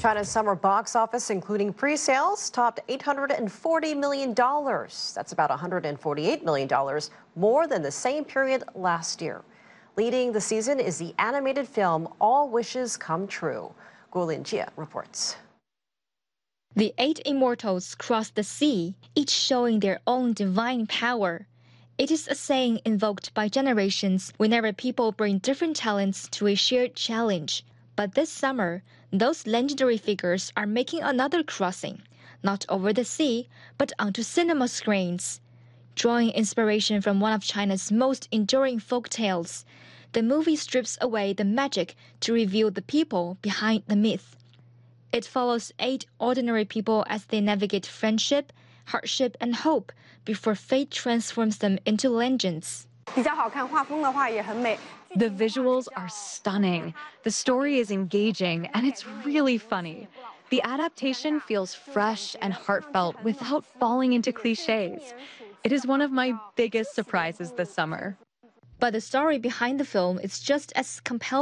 China's summer box office, including pre-sales, topped $840 million. That's about $148 million more than the same period last year. Leading the season is the animated film All Wishes Come True. Guo Linjie reports. The 8 immortals cross the sea, each showing their own divine power. It is a saying invoked by generations whenever people bring different talents to a shared challenge. But this summer, those legendary figures are making another crossing, not over the sea, but onto cinema screens. Drawing inspiration from one of China's most enduring folk tales, the movie strips away the magic to reveal the people behind the myth. It follows 8 ordinary people as they navigate friendship, hardship, and hope before fate transforms them into legends. The visuals are stunning, the story is engaging, and it's really funny. The adaptation feels fresh and heartfelt without falling into cliches. It is one of my biggest surprises this summer. But the story behind the film is just as compelling.